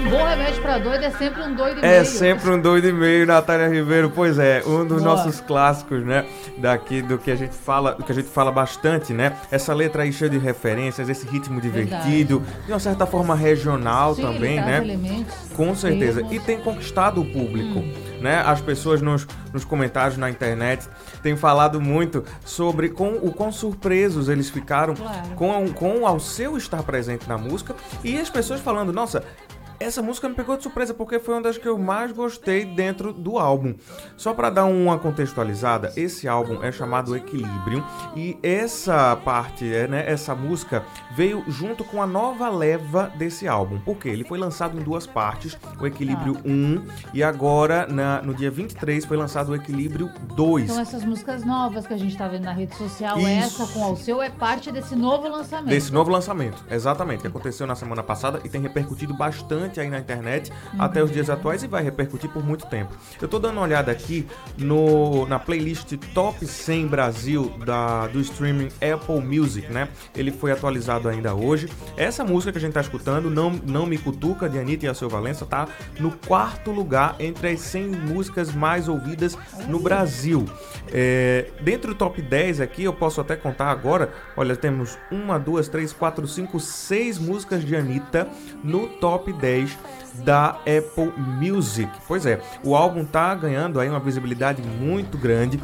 Bom remédio pra doido é sempre um doido e meio. É sempre um doido e meio, Natália Ribeiro. Pois é, um dos Boa. nossos clássicos, né? Daqui do que a gente fala bastante, né? Essa letra aí cheia de referências, esse ritmo divertido, de uma certa forma regional. Sim, também, ele traz né? elementos, Com certeza. termos. E tem conquistado o público, né? As pessoas nos comentários na internet têm falado muito sobre o quão surpresos eles ficaram com ao seu estar presente na música, e as pessoas falando, nossa, essa música me pegou de surpresa porque foi uma das que eu mais gostei dentro do álbum. Só para dar uma contextualizada, esse álbum é chamado Equilibrium, e essa parte, essa música veio junto com a nova leva desse álbum. Por quê? Ele foi lançado em duas partes, o Equilíbrio 1, e agora no dia 23 foi lançado o Equilíbrio 2. Então essas músicas novas que a gente tá vendo na rede social, Isso. essa com Alceu é parte desse novo lançamento. Desse novo lançamento, exatamente, que aconteceu na semana passada e tem repercutido bastante aí na internet até os dias atuais, e vai repercutir por muito tempo. Eu tô dando uma olhada aqui na playlist Top 100 Brasil do streaming Apple Music, né? Ele foi atualizado ainda hoje. Essa música que a gente tá escutando, Não Me Cutuca, de Anitta e Alceu Valença, tá no 4º lugar entre as 100 músicas mais ouvidas no Brasil. Dentro do top 10 aqui, eu posso até contar agora, olha, temos 1, 2, 3, 4, 5, 6 músicas de Anitta no top 10 da Apple Music. Pois é, o álbum tá ganhando aí uma visibilidade muito grande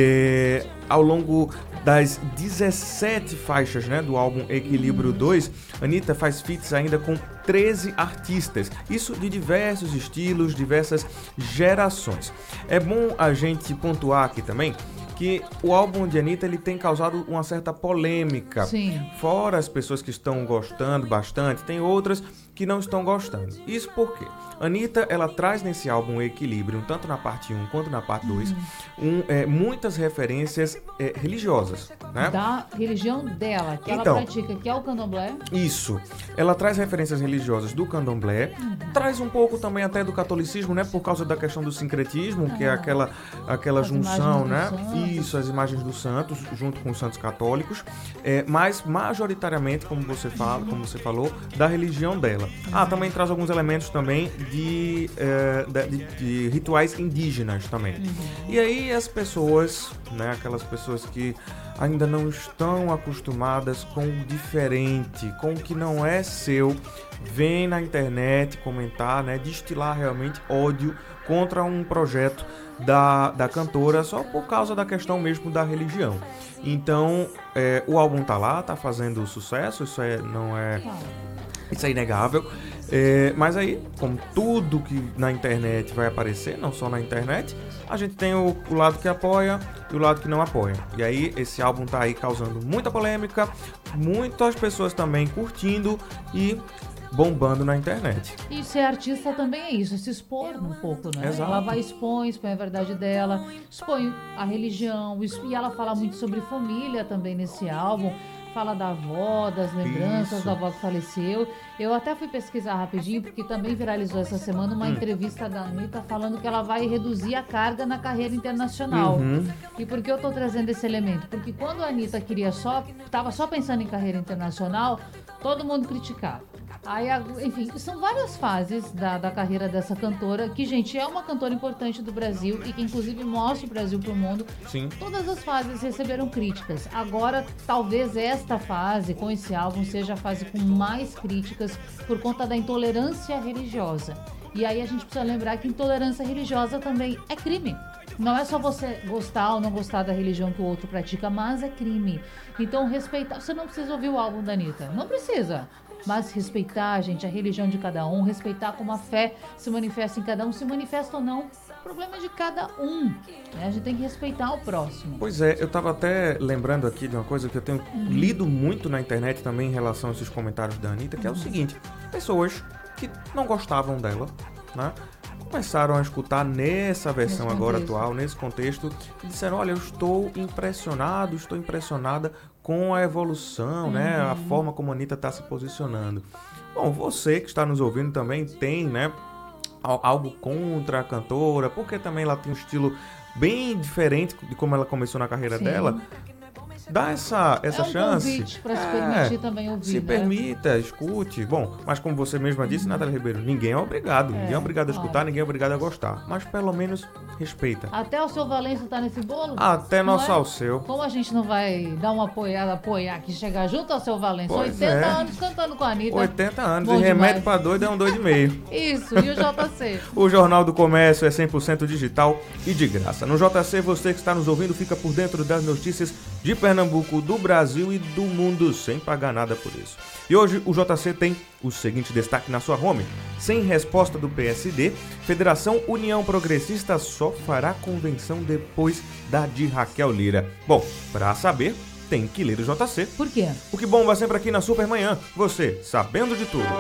ao longo das 17 faixas, né, do álbum Equilíbrio 2. Anitta faz feats ainda com 13 artistas, isso de diversos estilos, diversas gerações. É bom a gente pontuar aqui também que o álbum de Anitta ele tem causado uma certa polêmica. Sim. Fora as pessoas que estão gostando bastante, tem outras que não estão gostando. Isso porque Anitta, ela traz nesse álbum o Equilíbrio, tanto na parte 1 quanto na parte 2, muitas referências religiosas, né? Da religião dela, que Então, ela pratica, que é o candomblé. Isso. Ela traz referências religiosas do candomblé, traz um pouco também até do catolicismo, né? Por causa da questão do sincretismo, que é aquela junção, né? Isso, as imagens dos santos, junto com os santos católicos, mas majoritariamente, como você falou, da religião dela. Também traz alguns elementos também de rituais indígenas também. E aí as pessoas, né? Aquelas pessoas que ainda não estão acostumadas com o diferente, com o que não é seu, vem na internet comentar, né, destilar realmente ódio contra um projeto da cantora só por causa da questão mesmo da religião. Então, o álbum tá lá, tá fazendo sucesso, isso é inegável. Mas aí, como tudo que na internet vai aparecer, não só na internet, a gente tem o lado que apoia e o lado que não apoia. E aí, esse álbum tá aí causando muita polêmica, muitas pessoas também curtindo e bombando na internet. E ser artista também é isso, se expor um pouco, né? Exato. Ela vai expõe a verdade dela, expõe a religião, e ela fala muito sobre família também nesse álbum. Fala da avó, das lembranças Isso. da avó que faleceu. Eu até fui pesquisar rapidinho, porque também viralizou essa semana uma entrevista da Anitta falando que ela vai reduzir a carga na carreira internacional. E por que eu tô trazendo esse elemento? Porque quando a Anitta estava só pensando em carreira internacional, todo mundo criticava. Aí, enfim, são várias fases da carreira dessa cantora, que, gente, é uma cantora importante do Brasil e que, inclusive, mostra o Brasil pro mundo. Sim. Todas as fases receberam críticas. Agora, talvez esta fase, com esse álbum, seja a fase com mais críticas por conta da intolerância religiosa. E aí a gente precisa lembrar que intolerância religiosa também é crime. Não é só você gostar ou não gostar da religião que o outro pratica, mas é crime. Então, respeitar... Você não precisa ouvir o álbum da Anitta. Não precisa. Mas respeitar, gente, a religião de cada um, respeitar como a fé se manifesta em cada um, se manifesta ou não, o problema é de cada um, né? A gente tem que respeitar o próximo. Pois é, eu tava até lembrando aqui de uma coisa que eu tenho lido muito na internet também em relação a esses comentários da Anitta, que é o seguinte: pessoas que não gostavam dela, né, começaram a escutar nessa versão agora atual, nesse contexto, e disseram, olha, eu estou impressionada com a evolução, né, a forma como a Anitta está se posicionando. Bom, você que está nos ouvindo também tem, né, algo contra a cantora, porque também ela tem um estilo bem diferente de como ela começou na carreira dela. dá essa chance. É um convite para se permitir também ouvir, se permita, escute. Bom, mas como você mesma disse, Natália Ribeiro, ninguém é obrigado. Ninguém é obrigado a escutar, ninguém é obrigado a gostar. Mas pelo menos respeita. Até o seu Valença tá nesse bolo? Até nosso Alceu. Como a gente não vai dar uma apoiar aqui, chegar junto ao seu Valença? Pois 80 anos cantando com a Anitta. 80 anos. Bom e remédio demais. pra doido é um doido e meio. Isso, e o JC? O Jornal do Comércio é 100% digital e de graça. No JC, você que está nos ouvindo fica por dentro das notícias de Pernambuco, do Brasil e do mundo, sem pagar nada por isso. E hoje o JC tem o seguinte destaque na sua home. Sem resposta do PSD, Federação União Progressista só fará convenção depois da de Raquel Lira. Bom, para saber, tem que ler o JC. Por quê? Porque bomba sempre aqui na Supermanhã. Você, sabendo de tudo.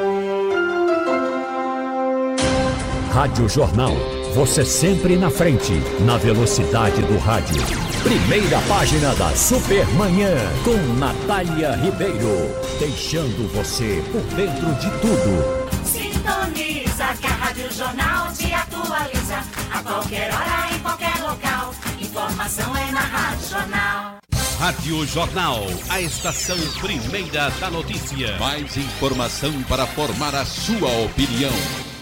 Rádio Jornal. Você sempre na frente, na velocidade do rádio. Primeira página da Supermanhã, com Natália Ribeiro. Deixando você por dentro de tudo. Sintoniza que a Rádio Jornal te atualiza. A qualquer hora, em qualquer local. Informação é na Rádio Jornal. Rádio Jornal, a estação primeira da notícia. Mais informação para formar a sua opinião.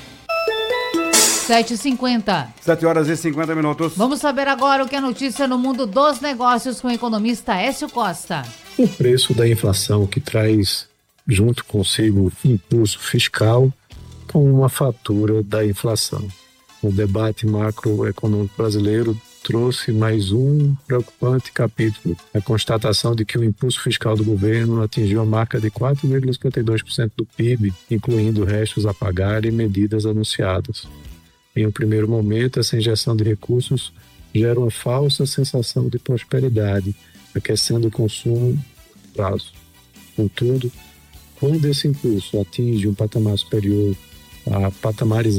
7h50. 7h50. Vamos saber agora o que é notícia no mundo dos negócios com o economista Écio Costa. O preço da inflação, que traz junto consigo impulso fiscal, com uma fatura da inflação. O debate macroeconômico brasileiro trouxe mais um preocupante capítulo, a constatação de que o impulso fiscal do governo atingiu a marca de 4,52% do PIB, incluindo restos a pagar e medidas anunciadas. Em um primeiro momento, essa injeção de recursos gera uma falsa sensação de prosperidade, aquecendo o consumo a prazo. Contudo, quando esse impulso atinge um patamar superior a patamares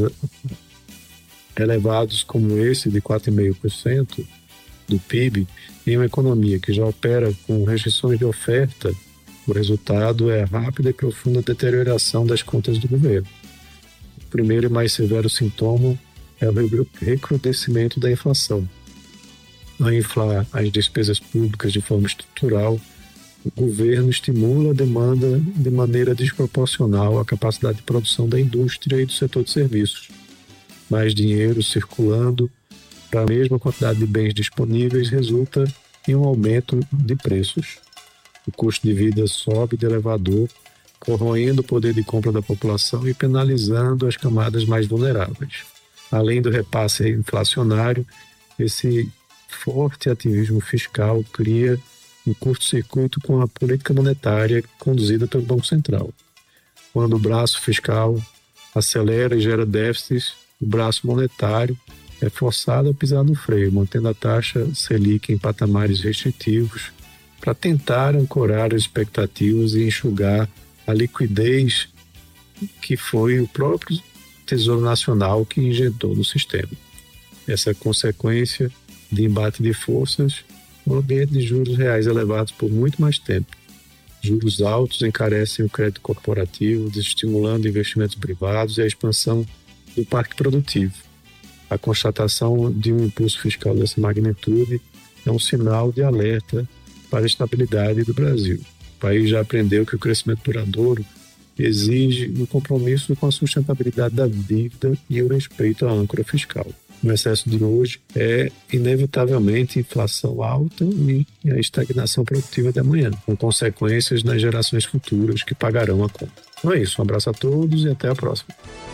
elevados como esse de 4,5% do PIB, em uma economia que já opera com restrições de oferta, o resultado é a rápida e profunda deterioração das contas do governo. O primeiro e mais severo sintoma é o recrudescimento da inflação. Ao inflar as despesas públicas de forma estrutural, o governo estimula a demanda de maneira desproporcional à capacidade de produção da indústria e do setor de serviços. Mais dinheiro circulando para a mesma quantidade de bens disponíveis resulta em um aumento de preços. O custo de vida sobe de elevador, corroendo o poder de compra da população e penalizando as camadas mais vulneráveis. Além do repasse inflacionário, esse forte ativismo fiscal cria um curto-circuito com a política monetária conduzida pelo Banco Central. Quando o braço fiscal acelera e gera déficits, o braço monetário é forçado a pisar no freio, mantendo a taxa Selic em patamares restritivos para tentar ancorar as expectativas e enxugar a liquidez que foi o próprio Tesouro Nacional que injetou no sistema. Essa é a consequência de embate de forças no ambiente de juros reais elevados por muito mais tempo. Juros altos encarecem o crédito corporativo, desestimulando investimentos privados e a expansão do parque produtivo. A constatação de um impulso fiscal dessa magnitude é um sinal de alerta para a estabilidade do Brasil. O país já aprendeu que o crescimento duradouro exige um compromisso com a sustentabilidade da dívida e o respeito à âncora fiscal. O excesso de hoje é, inevitavelmente, inflação alta e a estagnação produtiva de amanhã, com consequências nas gerações futuras que pagarão a conta. Então é isso, um abraço a todos e até a próxima.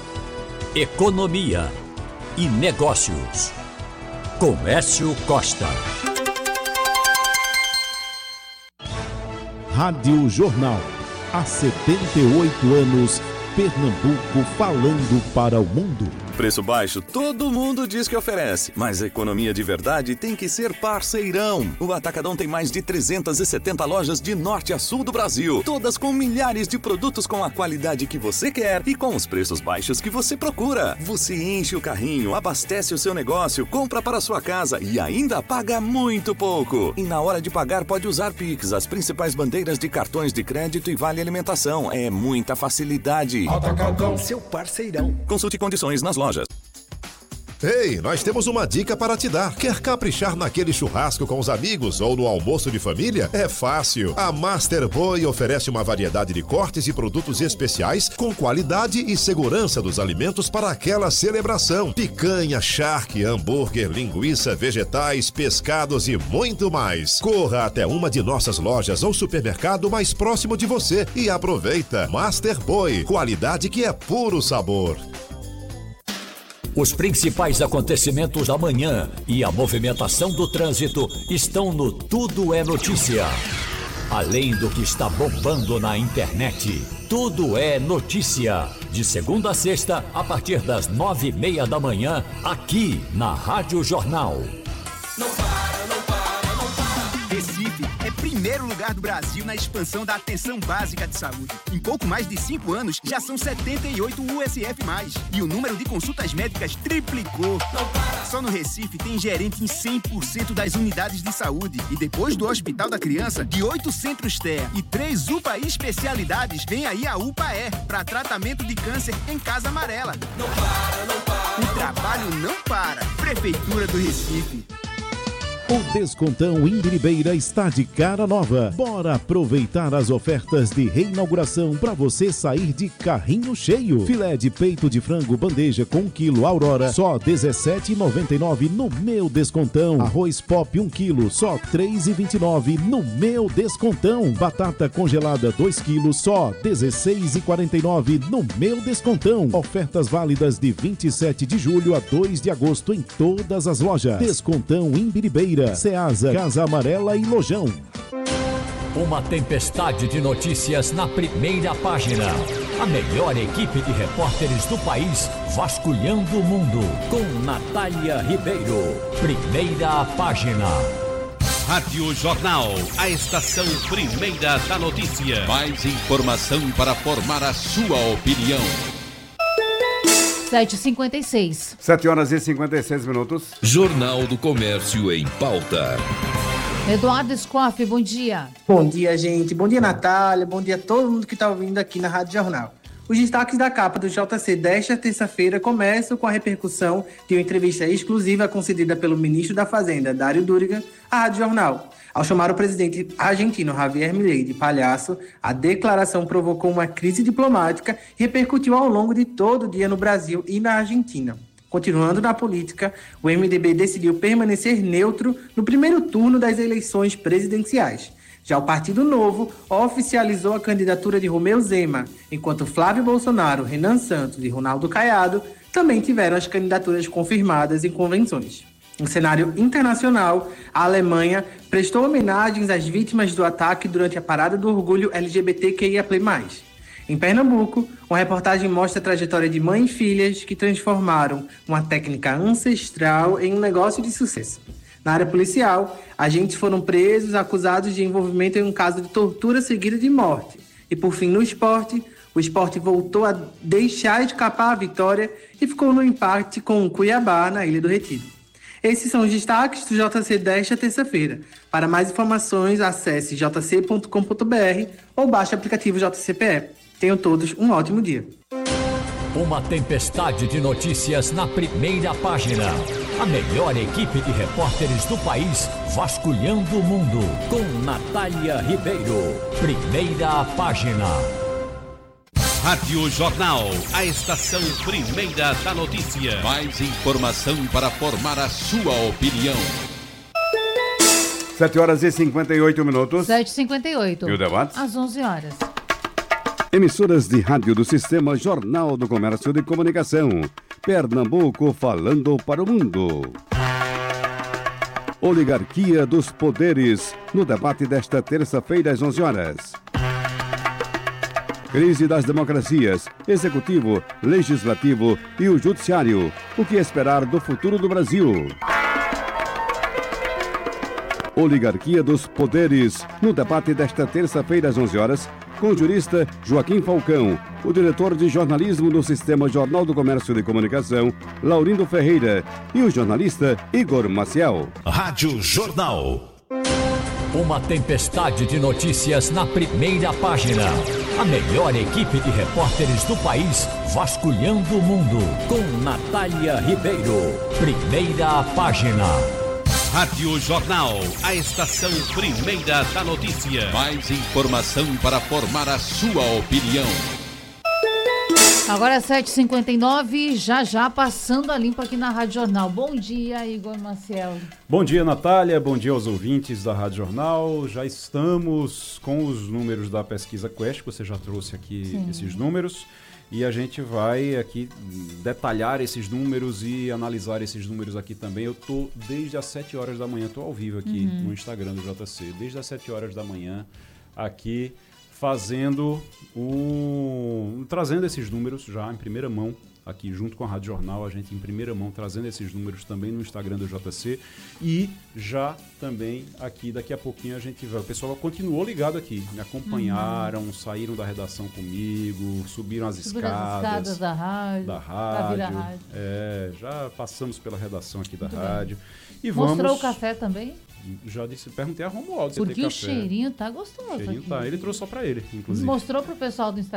Economia e Negócios, com Écio Costa. Rádio Jornal. Há 78 anos, Pernambuco falando para o mundo. Preço baixo, todo mundo diz que oferece, mas a economia de verdade tem que ser parceirão. O Atacadão tem mais de 370 lojas de norte a sul do Brasil, todas com milhares de produtos com a qualidade que você quer e com os preços baixos que você procura. Você enche o carrinho, abastece o seu negócio, compra para sua casa e ainda paga muito pouco. E na hora de pagar pode usar Pix, as principais bandeiras de cartões de crédito e vale alimentação. É muita facilidade. Atacadão, seu parceirão. Consulte condições nas lojas. Ei, nós temos uma dica para te dar. Quer caprichar naquele churrasco com os amigos ou no almoço de família? É fácil. A Master Boi oferece uma variedade de cortes e produtos especiais com qualidade e segurança dos alimentos para aquela celebração. Picanha, charque, hambúrguer, linguiça, vegetais, pescados e muito mais. Corra até uma de nossas lojas ou supermercado mais próximo de você e aproveita. Master Boi, qualidade que é puro sabor. Os principais acontecimentos da manhã e a movimentação do trânsito estão no Tudo é Notícia. Além do que está bombando na internet, Tudo é Notícia. De segunda a sexta, a partir das 9:30 da manhã, aqui na Rádio Jornal. Não para, não para, não para. Recife é primeiro lugar do Brasil na expansão da atenção básica de saúde. Em pouco mais de 5 anos, já são 78 USF+. E o número de consultas médicas triplicou. Só no Recife tem gerente em 100% das unidades de saúde. E depois do Hospital da Criança, de 8 centros TEA e 3 UPA especialidades, vem aí a UPA-E, para tratamento de câncer em Casa Amarela. Não para, não para. O trabalho não para. Prefeitura do Recife. O Descontão Imbiribeira está de cara nova. Bora aproveitar as ofertas de reinauguração para você sair de carrinho cheio. Filé de peito de frango bandeja com 1 quilo Aurora, só R$ 17,99 no Meu Descontão. Arroz Pop 1 quilo, só R$ 3,29 no Meu Descontão. Batata congelada 2 quilos, só R$ 16,49 no Meu Descontão. Ofertas válidas de 27 de julho a 2 de agosto em todas as lojas. Descontão Imbiribeira, Ceasa, Casa Amarela e Lojão. Uma tempestade de notícias na primeira página. A melhor equipe de repórteres do país vasculhando o mundo. Com Natália Ribeiro. Primeira página. Rádio Jornal, a estação primeira da notícia. Mais informação para formar a sua opinião. 7h56. 7h56. Jornal do Comércio em pauta. Eduardo Scoff, bom dia. Bom dia, gente. Bom dia, Natália. Bom dia a todo mundo que está ouvindo aqui na Rádio Jornal. Os destaques da capa do JC desta terça-feira começam com a repercussão de uma entrevista exclusiva concedida pelo ministro da Fazenda, Dário Durigan, à Rádio Jornal. Ao chamar o presidente argentino Javier Milei de palhaço, a declaração provocou uma crise diplomática e repercutiu ao longo de todo o dia no Brasil e na Argentina. Continuando na política, o MDB decidiu permanecer neutro no primeiro turno das eleições presidenciais. Já o Partido Novo oficializou a candidatura de Romeu Zema, enquanto Flávio Bolsonaro, Renan Santos e Ronaldo Caiado também tiveram as candidaturas confirmadas em convenções. No cenário internacional, a Alemanha prestou homenagens às vítimas do ataque durante a Parada do Orgulho LGBTQIA+. Em Pernambuco, uma reportagem mostra a trajetória de mãe e filhas que transformaram uma técnica ancestral em um negócio de sucesso. Na área policial, agentes foram presos acusados de envolvimento em um caso de tortura seguida de morte. E por fim, no esporte, o esporte voltou a deixar escapar a vitória e ficou no empate com o Cuiabá na Ilha do Retiro. Esses são os destaques do JC desta terça-feira. Para mais informações, acesse jc.com.br ou baixe o aplicativo JCPE. Tenham todos um ótimo dia. Uma tempestade de notícias na primeira página. A melhor equipe de repórteres do país vasculhando o mundo. Com Natália Ribeiro. Primeira página. Rádio Jornal, a estação primeira da notícia. Mais informação para formar a sua opinião. 7h58. 7h58. E o debate? Às 11 horas. Emissoras de rádio do Sistema Jornal do Comércio de Comunicação. Pernambuco falando para o mundo. Oligarquia dos poderes, no debate desta terça-feira às 11 horas. Crise das democracias, executivo, legislativo e o judiciário. O que esperar do futuro do Brasil? Oligarquia dos poderes, no debate desta terça-feira às 11 horas, com o jurista Joaquim Falcão, o diretor de jornalismo do Sistema Jornal do Comércio de Comunicação, Laurindo Ferreira, e o jornalista Igor Maciel. Rádio Jornal. Uma tempestade de notícias na primeira página. A melhor equipe de repórteres do país vasculhando o mundo. Com Natália Ribeiro. Primeira página. Rádio Jornal, a estação primeira da notícia. Mais informação para formar a sua opinião. Agora é 7h59, já passando a limpo aqui na Rádio Jornal. Bom dia, Igor Maciel. Bom dia, Natália. Bom dia aos ouvintes da Rádio Jornal. Já estamos com os números da pesquisa Quest, você já trouxe aqui esses números. E a gente vai aqui detalhar esses números e analisar esses números aqui também. Eu tô desde as 7 horas da manhã, tô ao vivo aqui no Instagram do JC, desde as 7 horas da manhã aqui trazendo esses números já em primeira mão, aqui junto com a Rádio Jornal, a gente em primeira mão trazendo esses números também no Instagram do JC e já também aqui, daqui a pouquinho a gente vai, o pessoal continuou ligado aqui, me acompanharam, saíram da redação comigo, subiram as escadas da rádio. Já passamos pela redação aqui da rádio. E mostrou o café também? Já perguntei a Romualdo se porque tem o café. cheirinho tá gostoso. O cheirinho tá, ele trouxe só pra ele, inclusive. Mostrou pro pessoal do Instagram.